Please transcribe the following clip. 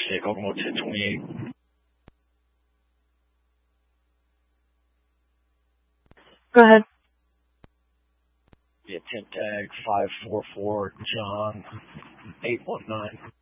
Mosaic, Kokomo 1028. Go ahead. Yeah, 10 tag 544 John 819.